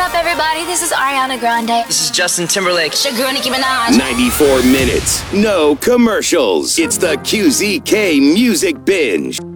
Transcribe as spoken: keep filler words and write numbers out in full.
up, everybody? This is Ariana Grande. This is Justin Timberlake. It's your girl, Nicki Minaj. ninety-four minutes, no commercials. It's the Q Z K Music Binge.